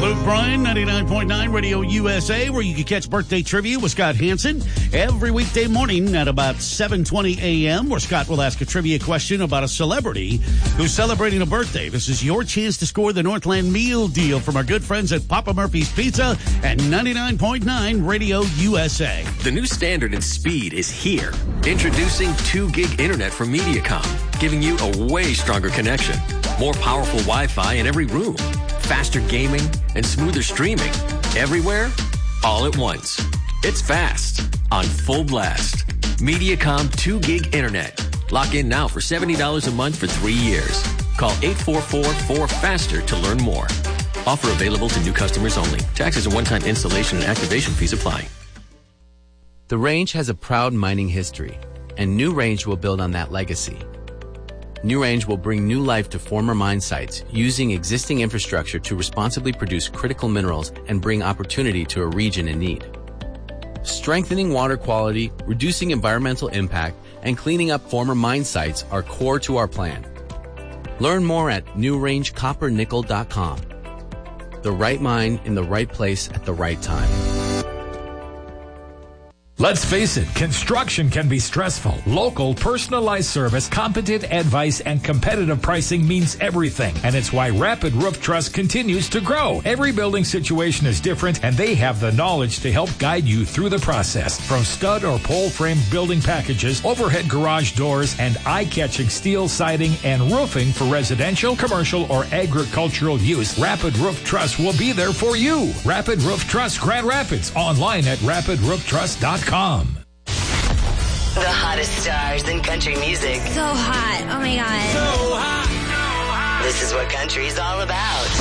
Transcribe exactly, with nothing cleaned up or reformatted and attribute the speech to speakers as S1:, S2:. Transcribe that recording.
S1: Luke Bryan, ninety-nine point nine Radio U S A, where you can catch Birthday Trivia with Scott Hansen every weekday morning at about seven twenty a.m., where Scott will ask a trivia question about a celebrity who's celebrating a birthday. This is your chance to score the Northland Meal Deal from our good friends at Papa Murphy's Pizza and ninety-nine point nine Radio U S A.
S2: The new standard in speed is here. Introducing two gig internet from Mediacom, giving you a way stronger connection. More powerful Wi-Fi in every room. Faster gaming and smoother streaming. Everywhere, all at once. It's fast, on full blast. Mediacom two gig internet. Lock in now for seventy dollars a month for three years. Call eight four four, four faster to learn more. Offer available to new customers only. Taxes and one-time installation and activation fees apply.
S3: The Range has a proud mining history, and New Range will build on that legacy. New Range will bring new life to former mine sites using existing infrastructure to responsibly produce critical minerals and bring opportunity to a region in need. Strengthening water quality, reducing environmental impact, and cleaning up former mine sites are core to our plan. Learn more at new range copper nickel dot com. The right mine in the right place at the right time.
S4: Let's face it, construction can be stressful. Local, personalized service, competent advice, and competitive pricing means everything. And it's why Rapid Roof Trust continues to grow. Every building situation is different, and they have the knowledge to help guide you through the process. From stud or pole frame building packages, overhead garage doors, and eye-catching steel siding and roofing for residential, commercial, or agricultural use, Rapid Roof Trust will be there for you. Rapid Roof Trust Grand Rapids, online at rapid roof trust dot com.
S5: The hottest stars in country music.
S6: So hot. Oh my God.
S5: So hot. So hot. This is what country's all about.